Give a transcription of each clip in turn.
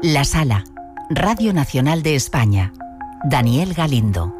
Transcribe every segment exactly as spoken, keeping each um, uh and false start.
La Sala, Radio Nacional de España. Daniel Galindo.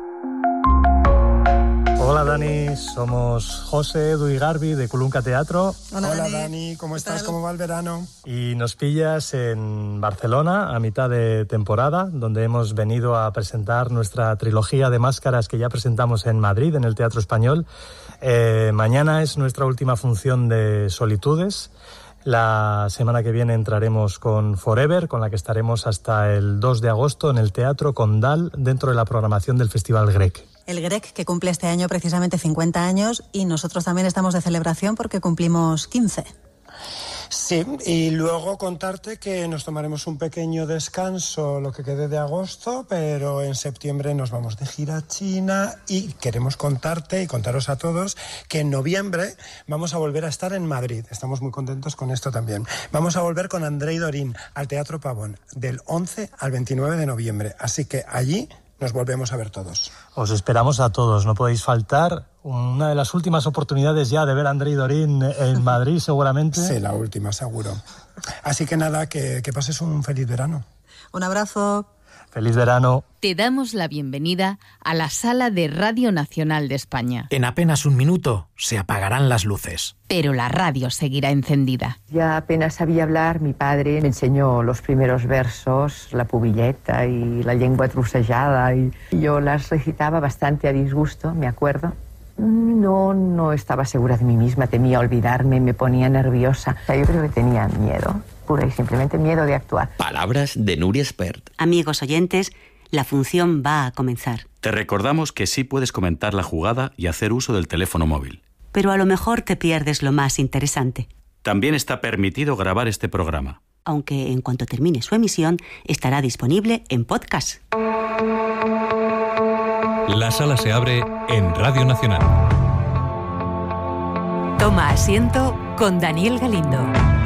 Hola Dani, somos José, Edu y Garbi de Culunca Teatro. Hola, Hola Dani. Dani, ¿cómo estás? ¿Cómo va el verano? Y nos pillas en Barcelona a mitad de temporada, donde hemos venido a presentar nuestra trilogía de máscaras que ya presentamos en Madrid, en el Teatro Español. Eh, mañana es nuestra última función de Solitudes. La semana que viene entraremos con Forever, con la que estaremos hasta el dos de agosto en el Teatro Condal, dentro de la programación del Festival Grec. El Grec, que cumple este año precisamente cincuenta años, y nosotros también estamos de celebración porque cumplimos quince. Sí, y luego contarte que nos tomaremos un pequeño descanso lo que quede de agosto, pero en septiembre nos vamos de gira a China y queremos contarte y contaros a todos que en noviembre vamos a volver a estar en Madrid. Estamos muy contentos con esto también. Vamos a volver con Andrei Dorín al Teatro Pavón del once al veintinueve de noviembre, así que allí nos volvemos a ver todos. Os esperamos a todos, no podéis faltar. Una de las últimas oportunidades ya de ver a Andrei Dorín en Madrid, seguramente. Sí, la última, seguro. Así que nada, que, que pases un feliz verano. Un abrazo. Feliz verano. Te damos la bienvenida a la Sala de Radio Nacional de España. En apenas un minuto se apagarán las luces. Pero la radio seguirá encendida. Ya apenas sabía hablar, mi padre me enseñó los primeros versos, la pubilleta y la lengua trocejada, y yo las recitaba bastante a disgusto, me acuerdo. No, no estaba segura de mí misma, temía olvidarme, me ponía nerviosa. O sea, yo creo que tenía miedo, pura y simplemente miedo de actuar. Palabras de Nuria Espert. Amigos oyentes, la función va a comenzar. Te recordamos que sí puedes comentar la jugada y hacer uso del teléfono móvil. Pero a lo mejor te pierdes lo más interesante. También está permitido grabar este programa. Aunque en cuanto termine su emisión, estará disponible en podcast. La sala se abre en Radio Nacional. Toma asiento con Daniel Galindo.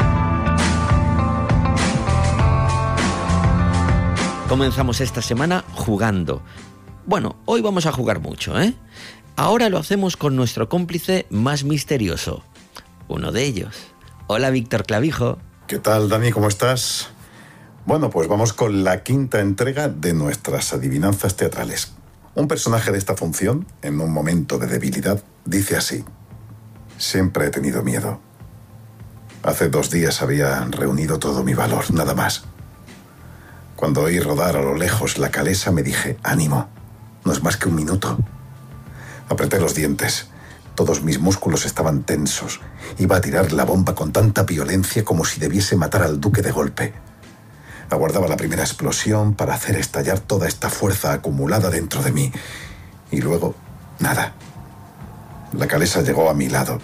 Comenzamos esta semana jugando. Bueno, hoy vamos a jugar mucho, ¿eh? Ahora lo hacemos con nuestro cómplice más misterioso. Uno de ellos. Hola, Víctor Clavijo. ¿Qué tal, Dani? ¿Cómo estás? Bueno, pues vamos con la quinta entrega de nuestras adivinanzas teatrales. Un personaje de esta función, en un momento de debilidad, dice así: siempre he tenido miedo. Hace dos días había reunido todo mi valor, nada más. Cuando oí rodar a lo lejos la calesa, me dije: ánimo, no es más que un minuto. Apreté los dientes. Todos mis músculos estaban tensos. Iba a tirar la bomba con tanta violencia como si debiese matar al duque de golpe. Aguardaba la primera explosión para hacer estallar toda esta fuerza acumulada dentro de mí. Y luego, nada. La calesa llegó a mi lado.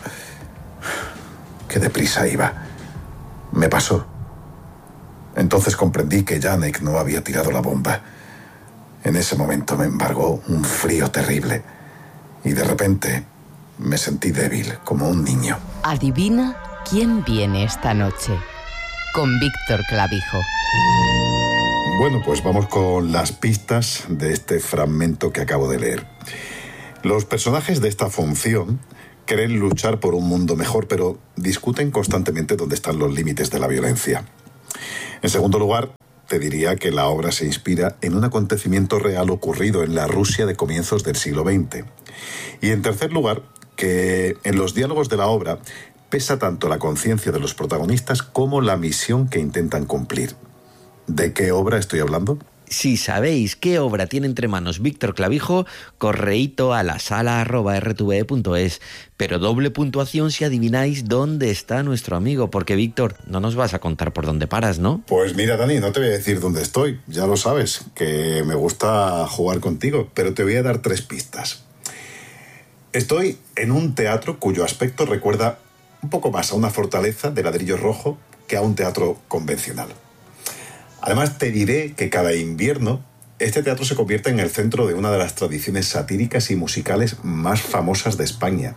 Qué deprisa iba. Me pasó. Entonces comprendí que Janek no había tirado la bomba. En ese momento me embargó un frío terrible. Y de repente me sentí débil, como un niño. Adivina quién viene esta noche. Con Víctor Clavijo. Bueno, pues vamos con las pistas de este fragmento que acabo de leer. Los personajes de esta función creen luchar por un mundo mejor, pero discuten constantemente dónde están los límites de la violencia. En segundo lugar, te diría que la obra se inspira en un acontecimiento real ocurrido en la Rusia de comienzos del siglo veinte. Y en tercer lugar, que en los diálogos de la obra pesa tanto la conciencia de los protagonistas como la misión que intentan cumplir. ¿De qué obra estoy hablando? Si sabéis qué obra tiene entre manos Víctor Clavijo, correíto a la sala arroba r t v e punto es. Pero doble puntuación si adivináis dónde está nuestro amigo, porque Víctor, no nos vas a contar por dónde paras, ¿no? Pues mira, Dani, no te voy a decir dónde estoy, ya lo sabes, que me gusta jugar contigo, pero te voy a dar tres pistas. Estoy en un teatro cuyo aspecto recuerda un poco más a una fortaleza de ladrillo rojo que a un teatro convencional. Además, te diré que cada invierno este teatro se convierte en el centro de una de las tradiciones satíricas y musicales más famosas de España.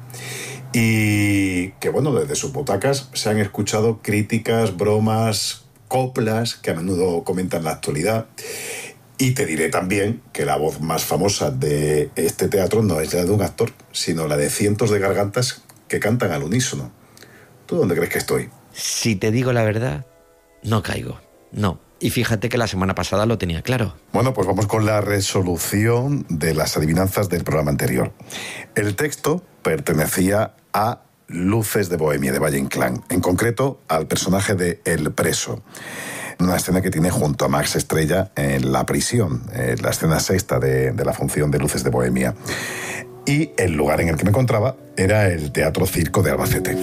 Y que, bueno, desde sus butacas se han escuchado críticas, bromas, coplas que a menudo comentan la actualidad. Y te diré también que la voz más famosa de este teatro no es la de un actor, sino la de cientos de gargantas que cantan al unísono. ¿Tú dónde crees que estoy? Si te digo la verdad, no caigo. No. Y fíjate que la semana pasada lo tenía claro. Bueno, pues vamos con la resolución de las adivinanzas del programa anterior. El texto pertenecía a Luces de Bohemia, de Valle Inclán. En concreto, al personaje de El Preso. Una escena que tiene junto a Max Estrella en la prisión, en la escena sexta de, de la función de Luces de Bohemia. Y el lugar en el que me encontraba era el Teatro Circo de Albacete.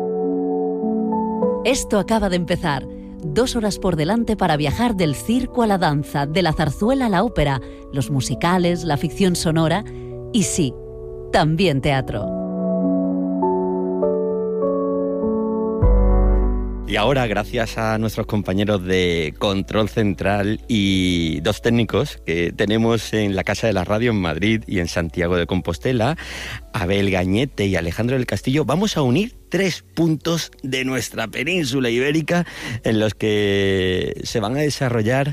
Esto acaba de empezar. Dos horas por delante para viajar del circo a la danza, de la zarzuela a la ópera, los musicales, la ficción sonora y sí, también teatro. Y ahora, gracias a nuestros compañeros de Control Central y dos técnicos que tenemos en la Casa de la Radio en Madrid y en Santiago de Compostela, Abel Gañete y Alejandro del Castillo, vamos a unir tres puntos de nuestra península ibérica en los que se van a desarrollar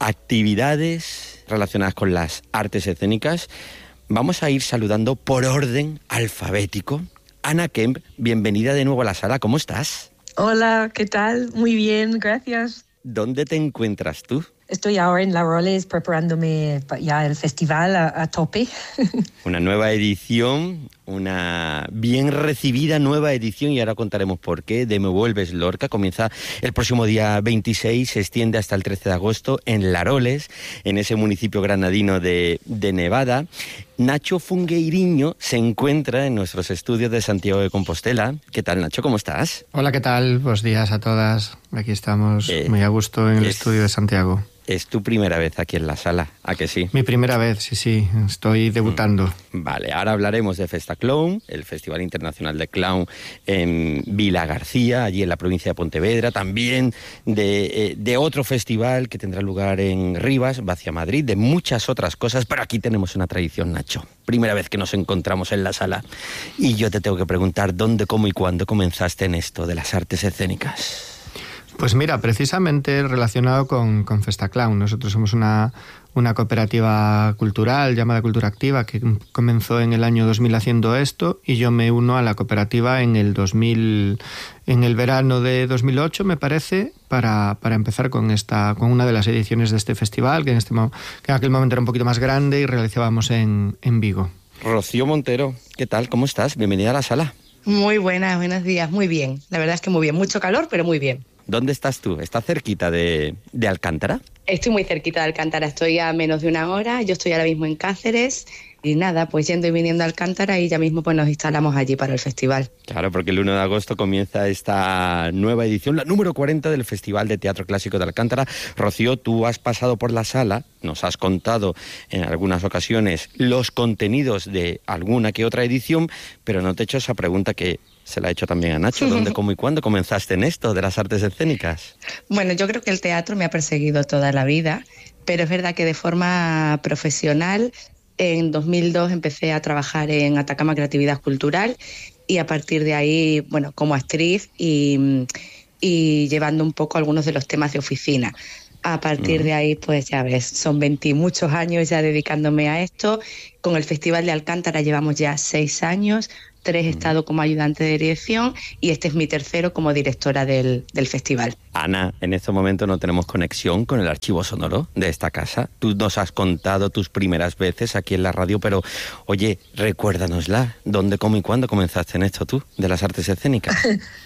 actividades relacionadas con las artes escénicas. Vamos a ir saludando por orden alfabético. Ana Kemp, bienvenida de nuevo a la sala, ¿cómo estás? Hola, ¿qué tal? Muy bien, gracias. ¿Dónde te encuentras tú? Estoy ahora en Laroles preparándome ya el festival a, a tope. Una nueva edición, una bien recibida nueva edición, y ahora contaremos por qué, de Me Vuelves Lorca. Comienza el próximo día veintiséis, se extiende hasta el trece de agosto en Laroles, en ese municipio granadino de, de Nevada. Nacho Fungueiriño se encuentra en nuestros estudios de Santiago de Compostela. ¿Qué tal, Nacho? ¿Cómo estás? Hola, ¿qué tal? Buenos días a todas. Aquí estamos eh, muy a gusto en el es... estudio de Santiago. Es tu primera vez aquí en la sala, ¿a que sí? Mi primera vez, sí, sí, estoy debutando. Vale, ahora hablaremos de Festa Clown, el Festival Internacional de Clown en Vila García, allí en la provincia de Pontevedra, también de, eh, de otro festival que tendrá lugar en Rivas, hacia Madrid, de muchas otras cosas, pero aquí tenemos una tradición, Nacho. Primera vez que nos encontramos en la sala y yo te tengo que preguntar dónde, cómo y cuándo comenzaste en esto de las artes escénicas. Pues mira, precisamente relacionado con, con Festa Clown. Nosotros somos una, una cooperativa cultural llamada Cultura Activa que comenzó en el año dos mil haciendo esto, y yo me uno a la cooperativa en el dos mil, en el verano de dos mil ocho, me parece, para, para empezar con esta con una de las ediciones de este festival, que en, este, que en aquel momento era un poquito más grande y realizábamos en, en Vigo. Rocío Montero, ¿qué tal? ¿Cómo estás? Bienvenida a la sala. Muy buenas, buenos días, muy bien. La verdad es que muy bien, mucho calor, pero muy bien. ¿Dónde estás tú? ¿Estás cerquita de, de Alcántara? Estoy muy cerquita de Alcántara, estoy a menos de una hora, yo estoy ahora mismo en Cáceres y nada, pues yendo y viniendo a Alcántara y ya mismo pues nos instalamos allí para el festival. Claro, porque el uno de agosto comienza esta nueva edición, la número cuarenta del Festival de Teatro Clásico de Alcántara. Rocío, tú has pasado por la sala, nos has contado en algunas ocasiones los contenidos de alguna que otra edición, pero no te he hecho esa pregunta que se la he hecho también a Nacho. ¿Dónde, cómo y cuándo comenzaste en esto de las artes escénicas? Bueno, yo creo que el teatro me ha perseguido toda la vida, pero es verdad que de forma profesional, en dos mil dos empecé a trabajar en Atacama Creatividad Cultural y a partir de ahí, bueno, como actriz y, y llevando un poco algunos de los temas de oficina. A partir de ahí, pues ya ves, son veinte y muchos años ya dedicándome a esto. Con el Festival de Alcántara llevamos ya seis años, tres he estado como ayudante de dirección y este es mi tercero como directora del, del festival. Ana, en este momento no tenemos conexión con el archivo sonoro de esta casa. Tú nos has contado tus primeras veces aquí en la radio, pero oye, recuérdanosla. ¿Dónde, cómo y cuándo comenzaste en esto tú, de las artes escénicas?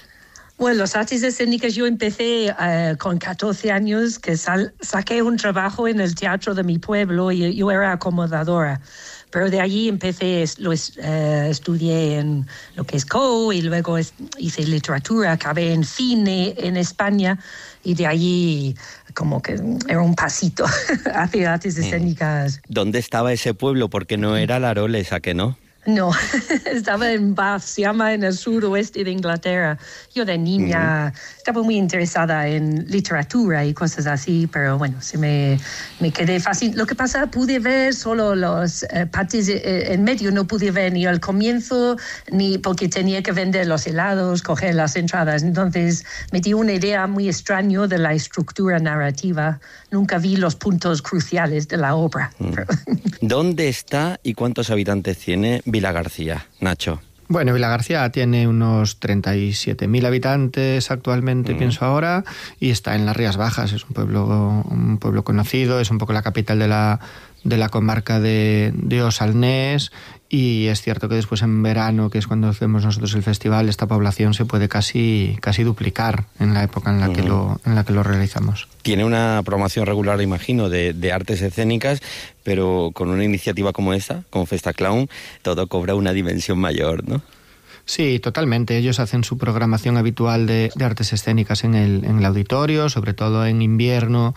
Bueno, las artes escénicas yo empecé uh, con catorce años, que sal, saqué un trabajo en el teatro de mi pueblo y yo era acomodadora. Pero de allí empecé, lo uh, estudié en lo que es C O y luego es, hice literatura, acabé en cine en España y de allí como que era un pasito hacia artes escénicas. ¿Dónde estaba ese pueblo? Porque no era Laroles, ¿a que no? No, estaba en Bath, se llama en el suroeste de Inglaterra. Yo de niña uh-huh. estaba muy interesada en literatura y cosas así, pero bueno, se me, me quedé fácil. Lo que pasa, pude ver solo las eh, partes eh, en medio, no pude ver ni el comienzo, ni porque tenía que vender los helados, coger las entradas. Entonces me dio una idea muy extraña de la estructura narrativa. Nunca vi los puntos cruciales de la obra. Uh-huh. ¿Dónde está y cuántos habitantes tiene Vila García, Nacho? Bueno, Vilagarcía tiene unos treinta y siete mil habitantes actualmente, mm. pienso ahora, y está en las Rías Bajas. Es un pueblo, un pueblo conocido, es un poco la capital de la, de la comarca de, de Osalnés, y es cierto que después en verano, que es cuando hacemos nosotros el festival, esta población se puede casi, casi duplicar en la época en la, mm. que lo, en la que lo realizamos. Tiene una programación regular, imagino, de, de artes escénicas, pero con una iniciativa como esta, como Festaclown, todo cobra una dimensión mayor, ¿no? Sí, totalmente. Ellos hacen su programación habitual de, de artes escénicas en el, en el auditorio, sobre todo en invierno,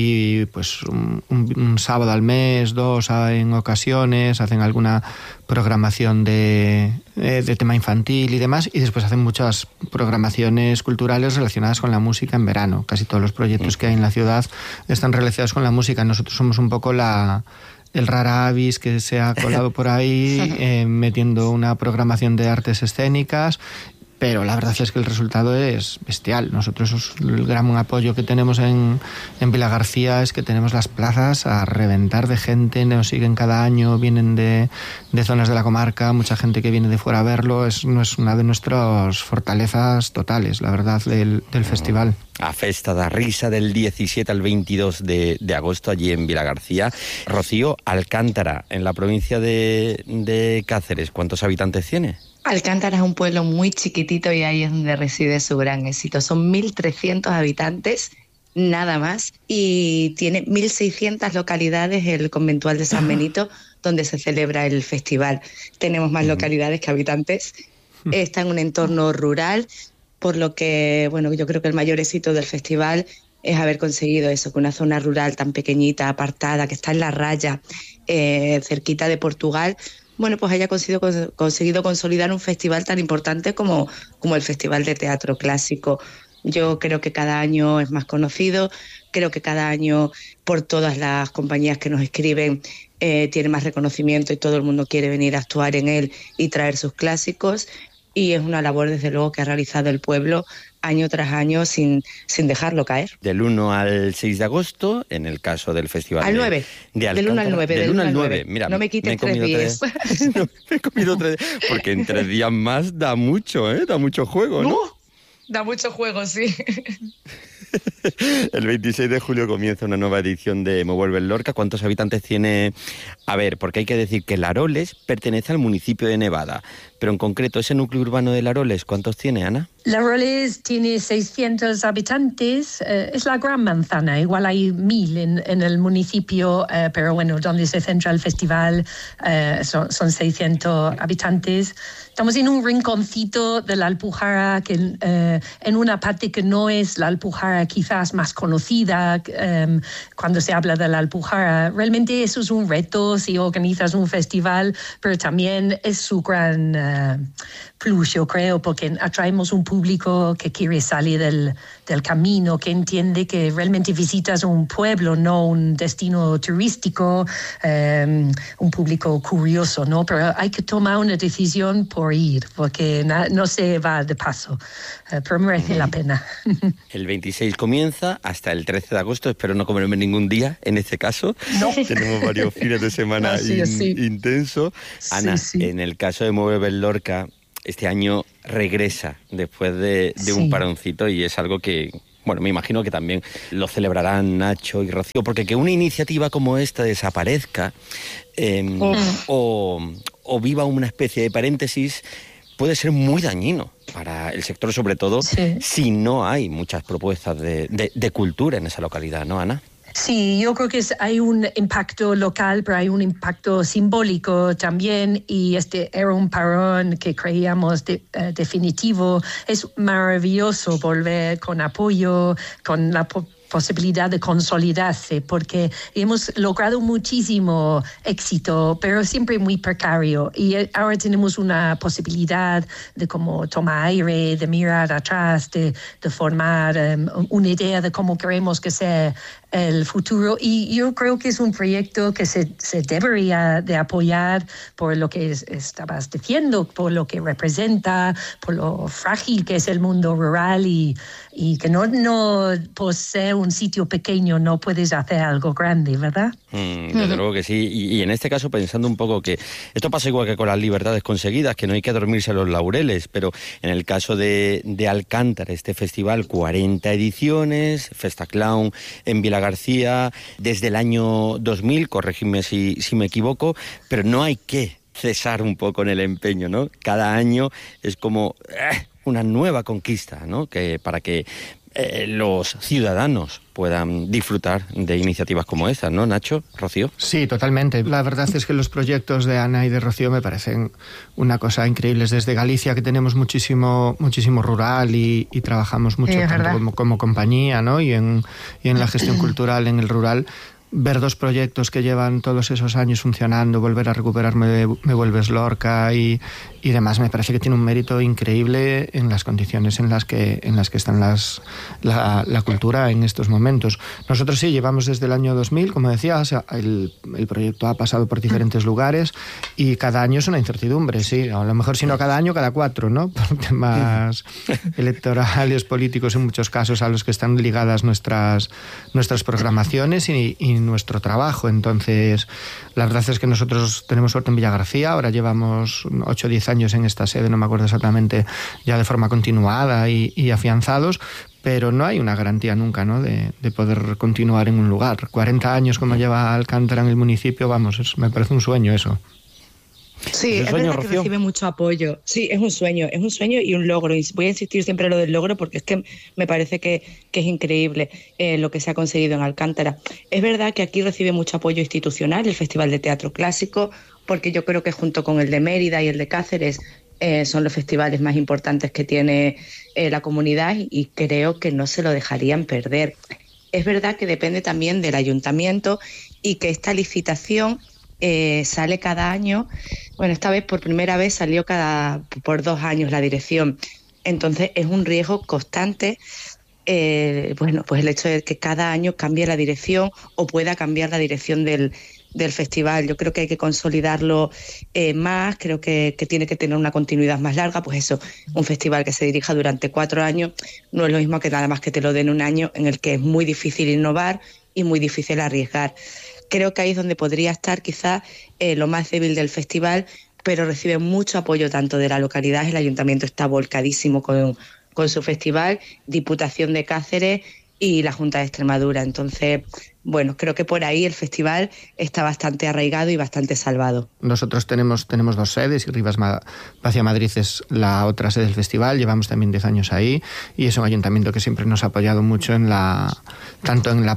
y pues un, un, un sábado al mes, dos en ocasiones, hacen alguna programación de, de, de tema infantil y demás, y después hacen muchas programaciones culturales relacionadas con la música en verano. Casi todos los proyectos que hay en la ciudad están relacionados con la música. Nosotros somos un poco la... el rara avis que se ha colado por ahí eh, metiendo una programación de artes escénicas, pero la verdad es que el resultado es bestial. Nosotros el gran apoyo que tenemos en, en Vilagarcía es que tenemos las plazas a reventar de gente, nos siguen cada año, vienen de, de zonas de la comarca, mucha gente que viene de fuera a verlo. Es, no es una de nuestras fortalezas totales, la verdad, del, del festival. A Festa da Risa del diecisiete al veintidós de, de agosto allí en Vilagarcía. Rocío, Alcántara, en la provincia de, de Cáceres, ¿cuántos habitantes tiene? Alcántara es un pueblo muy chiquitito y ahí es donde reside su gran éxito. Son mil trescientos habitantes, nada más, y tiene mil seiscientas localidades el conventual de San Benito, donde se celebra el festival. Tenemos más localidades que habitantes. Está en un entorno rural, por lo que, bueno, yo creo que el mayor éxito del festival es haber conseguido eso, que una zona rural tan pequeñita, apartada, que está en la raya, eh, cerquita de Portugal, bueno, pues haya conseguido, conseguido consolidar un festival tan importante como, como el Festival de Teatro Clásico. Yo creo que cada año es más conocido, creo que cada año por todas las compañías que nos escriben eh, tiene más reconocimiento y todo el mundo quiere venir a actuar en él y traer sus clásicos, y es una labor desde luego que ha realizado el pueblo año tras año sin, sin dejarlo caer. Del uno al seis de agosto, en el caso del festival al nueve, de, de del uno al nueve, del uno al nueve. Mira, no me quites me tres días. Tres, no, me he comido tres, porque en tres días más da mucho, ¿eh? Da mucho juego, ¿no? ¿No? Da mucho juego, sí. El veintiséis de julio comienza una nueva edición de Me Vuelve el Lorca. ¿Cuántos habitantes tiene? A ver, porque hay que decir que Laroles pertenece al municipio de Nevada, pero en concreto ese núcleo urbano de Laroles, ¿cuántos tiene, Ana? Laroles tiene seiscientos habitantes, eh, es la gran manzana, igual hay mil en, en el municipio, eh, pero bueno, donde se centra el festival eh, son, son seiscientos habitantes. Estamos en un rinconcito de la Alpujarra, que, eh, en una parte que no es la Alpujarra quizás más conocida eh, cuando se habla de la Alpujarra. Realmente eso es un reto si organizas un festival, pero también es su gran uh, plus, yo creo, porque atraemos un público que quiere salir del, del camino, que entiende que realmente visitas un pueblo, no un destino turístico, um, un público curioso, ¿no? Pero hay que tomar una decisión por ir, porque na, no se va de paso, uh, pero merece la pena. El veintiséis comienza hasta el trece de agosto, espero no comerme ningún día en este caso. No. Tenemos varios fines de semana Así, in, sí. intensos. Ana, sí, sí. En el caso de Me Vuelve el Lorca, este año regresa después de, de sí. un paroncito, y es algo que, bueno, me imagino que también lo celebrarán Nacho y Rocío, porque que una iniciativa como esta desaparezca eh, mm. o, o viva una especie de paréntesis puede ser muy dañino para el sector, sobre todo sí. si no hay muchas propuestas de, de, de cultura en esa localidad, ¿no, Ana? Sí, yo creo que es, hay un impacto local, pero hay un impacto simbólico también, y este era un parón que creíamos de, uh, definitivo. Es maravilloso volver con apoyo, con la po- posibilidad de consolidarse, porque hemos logrado muchísimo éxito, pero siempre muy precario, y ahora tenemos una posibilidad de como tomar aire, de mirar atrás, de, de formar um, una idea de cómo queremos que sea el futuro, y yo creo que es un proyecto que se, se debería de apoyar por lo que es, estabas diciendo, por lo que representa, por lo frágil que es el mundo rural, y, y que no, no posee un sitio pequeño no puedes hacer algo grande, ¿verdad? Mm, desde luego que sí. Y, y en este caso pensando un poco que esto pasa igual que con las libertades conseguidas, que no hay que dormirse los laureles, pero en el caso de, de Alcántara, este festival, cuarenta ediciones, Festaclown en Vilagarcía, desde el año dos mil, corregidme si, si me equivoco, pero no hay que cesar un poco en el empeño, ¿no? Cada año es como eh, una nueva conquista, ¿no? Que para que eh, los ciudadanos puedan disfrutar de iniciativas como estas, ¿no, Nacho, Rocío? Sí, totalmente. La verdad es que los proyectos de Ana y de Rocío me parecen una cosa increíble. Desde Galicia, que tenemos muchísimo muchísimo rural y, y trabajamos mucho sí, tanto como, como compañía, ¿no? Y en, y en la gestión cultural en el rural, ver dos proyectos que llevan todos esos años funcionando, volver a recuperar Me, Me Vuelves Lorca y, y demás, me parece que tiene un mérito increíble en las condiciones en las que, en las que están las, la, la cultura en estos momentos. Nosotros sí, llevamos desde el año dos mil, como decías, el, el proyecto ha pasado por diferentes lugares y cada año es una incertidumbre, sí, a lo mejor si no cada año, cada cuatro, ¿no? Por temas electorales, políticos en muchos casos a los que están ligadas nuestras, nuestras programaciones y, y nuestro trabajo. Entonces, la verdad es que nosotros tenemos suerte en Villagarcía, ahora llevamos ocho o diez años en esta sede, no me acuerdo exactamente, ya de forma continuada y, y afianzados, pero no hay una garantía nunca, ¿no?, de, de poder continuar en un lugar. cuarenta años como lleva Alcántara en el municipio, vamos, es, me parece un sueño eso. Sí, es, es sueño, verdad Rocío? que recibe mucho apoyo. Sí, es un sueño, es un sueño y un logro. Y voy a insistir siempre en lo del logro porque es que me parece que, que es increíble eh, lo que se ha conseguido en Alcántara. Es verdad que aquí recibe mucho apoyo institucional el Festival de Teatro Clásico, porque yo creo que junto con el de Mérida y el de Cáceres eh, son los festivales más importantes que tiene eh, la comunidad y creo que no se lo dejarían perder. Es verdad que depende también del ayuntamiento y que esta licitación Eh, sale cada año. Bueno, esta vez por primera vez salió cada por dos años la dirección, entonces es un riesgo constante. Eh, bueno, pues el hecho de que cada año cambie la dirección o pueda cambiar la dirección del, del festival. Yo creo que hay que consolidarlo eh, más, creo que, que tiene que tener una continuidad más larga. Pues eso, un festival que se dirija durante cuatro años no es lo mismo que nada más que te lo den un año en el que es muy difícil innovar y muy difícil arriesgar. Creo que ahí es donde podría estar quizás eh, lo más débil del festival, pero recibe mucho apoyo tanto de la localidad, el ayuntamiento está volcadísimo con, con su festival, Diputación de Cáceres y la Junta de Extremadura. Entonces, bueno, creo que por ahí el festival está bastante arraigado y bastante salvado. Nosotros tenemos, tenemos dos sedes y Rivas Vacia Madrid es la otra sede del festival, llevamos también diez años ahí y es un ayuntamiento que siempre nos ha apoyado mucho en la tanto en la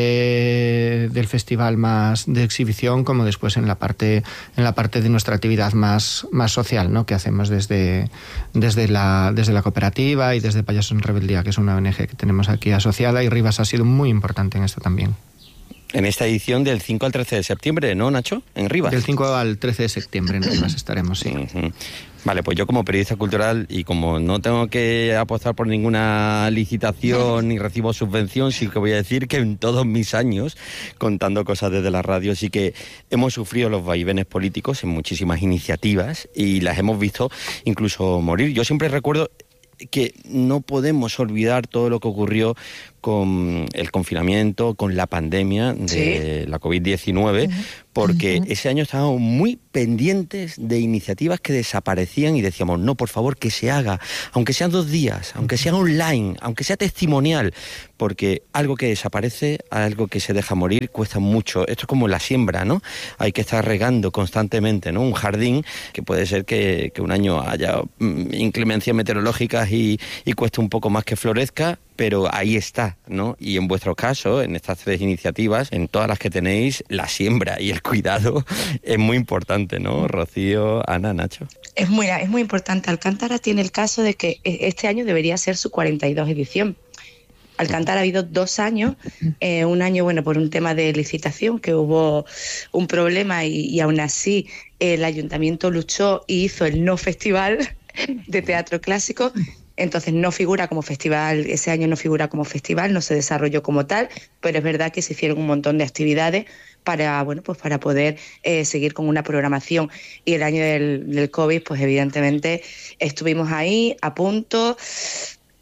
parte del festival más de exhibición como después en la parte en la parte de nuestra actividad más, más social, ¿no?, que hacemos desde, desde, la, desde la cooperativa y desde Payasos en Rebeldía, que es una O N G que tenemos aquí asociada, y Rivas ha sido muy importante en esto también. En esta edición del cinco al trece de septiembre, ¿no, Nacho? En Rivas. Del cinco al trece de septiembre en Rivas estaremos, sí. Uh-huh. Vale, pues yo como periodista cultural y como no tengo que apostar por ninguna licitación ni recibo subvención, sí que voy a decir que en todos mis años, contando cosas desde la radio, sí que hemos sufrido los vaivenes políticos en muchísimas iniciativas y las hemos visto incluso morir. Yo siempre recuerdo que no podemos olvidar todo lo que ocurrió con el confinamiento, con la pandemia de sí. la covid diecinueve, uh-huh. porque uh-huh. ese año estábamos muy pendientes de iniciativas que desaparecían y decíamos, no, por favor, que se haga, aunque sean dos días, aunque sea online, aunque sea testimonial, porque algo que desaparece, algo que se deja morir, cuesta mucho. Esto es como la siembra, ¿no? Hay que estar regando constantemente, ¿no? Un jardín que puede ser que, que un año haya inclemencias meteorológicas y, y cueste un poco más que florezca, pero ahí está, ¿no? Y en vuestro caso, en estas tres iniciativas, en todas las que tenéis, la siembra y el cuidado es muy importante, ¿no? Rocío, Ana, Nacho. Es muy, es muy importante. Alcántara tiene el caso de que este año debería ser su cuarenta y dos edición. Alcántara ha habido dos años, eh, un año, bueno, por un tema de licitación, que hubo un problema y, y aún así el ayuntamiento luchó y hizo el no festival de teatro clásico. Entonces no figura como festival, ese año no figura como festival, no se desarrolló como tal, pero es verdad que se hicieron un montón de actividades para, bueno, pues para poder eh, seguir con una programación. Y el año del, del COVID, pues evidentemente estuvimos ahí a punto,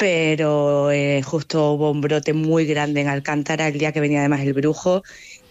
pero eh, justo hubo un brote muy grande en Alcántara el día que venía además el brujo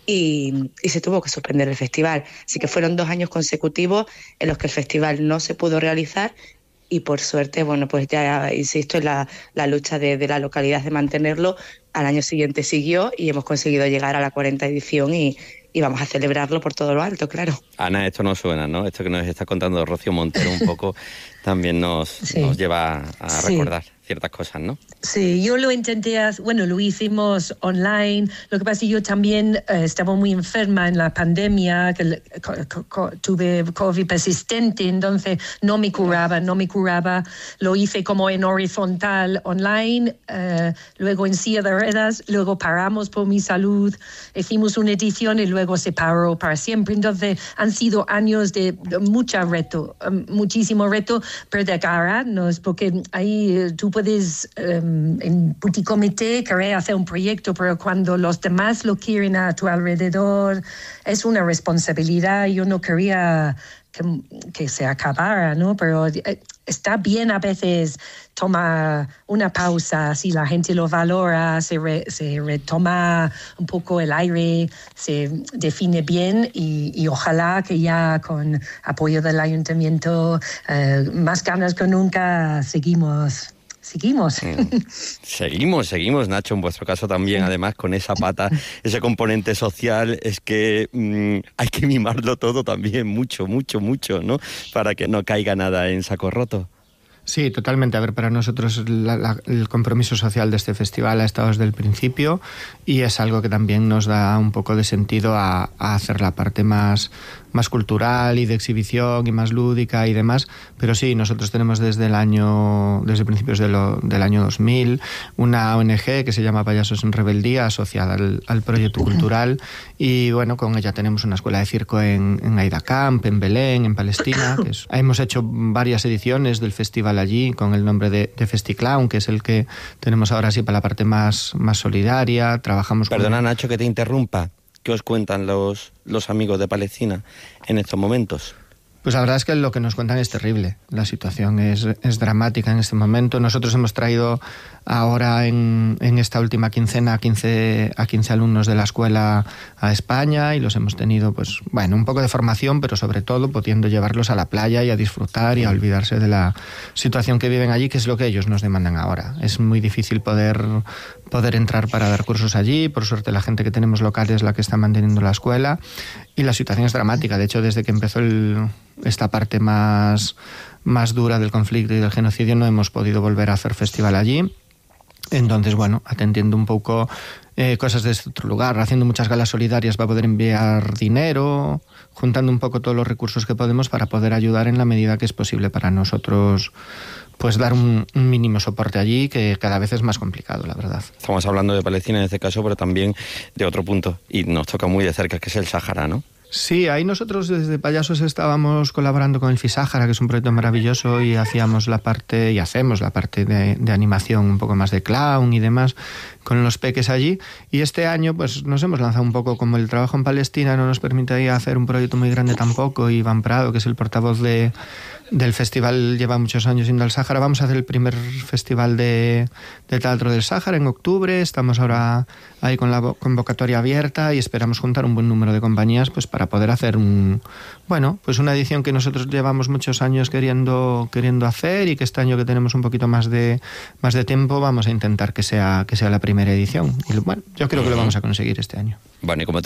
y, y se tuvo que suspender el festival. Así que fueron dos años consecutivos en los que el festival no se pudo realizar y por suerte, bueno, pues ya insisto en la, la lucha de, de la localidad de mantenerlo. Al año siguiente siguió y hemos conseguido llegar a la cuarta edición y, y vamos a celebrarlo por todo lo alto, claro. Ana, esto no suena, ¿no? Esto que nos está contando Rocío Montero un poco también nos, sí. nos lleva a sí. recordar ciertas cosas, ¿no? Sí, yo lo intenté, bueno, lo hicimos online. Lo que pasa es que yo también eh, estaba muy enferma en la pandemia, que co- co- tuve COVID persistente, entonces no me curaba, no me curaba. Lo hice como en horizontal online, eh, luego en silla de ruedas, luego paramos por mi salud, hicimos una edición y luego se paró para siempre. Entonces han sido años de, de mucho reto, um, muchísimo reto, pero de agarrarnos, porque ahí eh, tú puedes um, en petit comité querer hacer un proyecto, pero cuando los demás lo quieren a tu alrededor es una responsabilidad. Yo no quería que, que se acabara, ¿no? Pero eh, está bien a veces toma una pausa, si la gente lo valora, se, re, se retoma un poco el aire, se define bien y, y ojalá que ya con apoyo del ayuntamiento, eh, más ganas que nunca, seguimos. Seguimos. Seguimos, seguimos, Nacho, en vuestro caso también, además, con esa pata, ese componente social, es que mmm, hay que mimarlo todo también, mucho, mucho, mucho, ¿no? Para que no caiga nada en saco roto. Sí, totalmente. A ver, para nosotros la, la, el compromiso social de este festival ha estado desde el principio y es algo que también nos da un poco de sentido a, a hacer la parte más, más cultural y de exhibición y más lúdica y demás. Pero sí, nosotros tenemos desde el año, desde principios de lo, del año dos mil, una O N G que se llama Payasos en Rebeldía, asociada al, al proyecto cultural, y bueno, con ella tenemos una escuela de circo en, en Aida Camp, en Belén, en Palestina. Que es, hemos hecho varias ediciones del festival allí con el nombre de, de FestiClown, que es el que tenemos ahora sí para la parte más, más solidaria. Trabajamos Perdona, con... Nacho, que te interrumpa. ¿Qué os cuentan los, los amigos de Palestina en estos momentos? Pues la verdad es que lo que nos cuentan es terrible. La situación es, es dramática en este momento. Nosotros hemos traído ahora en, en esta última quincena a quince, a quince alumnos de la escuela a España y los hemos tenido, pues bueno, un poco de formación, pero sobre todo pudiendo llevarlos a la playa y a disfrutar y a olvidarse de la situación que viven allí, que es lo que ellos nos demandan ahora. Es muy difícil poder, poder entrar para dar cursos allí. Por suerte la gente que tenemos local es la que está manteniendo la escuela y la situación es dramática. De hecho, desde que empezó el, esta parte más, más dura del conflicto y del genocidio no hemos podido volver a hacer festival allí. Entonces, bueno, atendiendo un poco eh, cosas de este otro lugar, haciendo muchas galas solidarias para poder enviar dinero, juntando un poco todos los recursos que podemos para poder ayudar en la medida que es posible para nosotros, pues dar un, un mínimo soporte allí, que cada vez es más complicado, la verdad. Estamos hablando de Palestina en este caso, pero también de otro punto, y nos toca muy de cerca, que es el Sáhara, ¿no? Sí, ahí nosotros desde Payasos estábamos colaborando con el FISáhara, que es un proyecto maravilloso, y hacíamos la parte, y hacemos la parte de, de animación, un poco más de clown y demás, con los peques allí. Y este año pues nos hemos lanzado un poco, como el trabajo en Palestina no nos permitía hacer un proyecto muy grande tampoco, y Iván Prado, que es el portavoz de... del festival, lleva muchos años yendo al Sáhara. Vamos a hacer el primer festival de, de teatro del Sáhara en octubre. Estamos ahora ahí con la convocatoria abierta y esperamos juntar un buen número de compañías pues para poder hacer un, bueno, pues una edición que nosotros llevamos muchos años queriendo queriendo hacer, y que este año que tenemos un poquito más de más de tiempo vamos a intentar que sea que sea la primera edición. Y bueno, yo creo que lo vamos a conseguir este año. Bueno, y como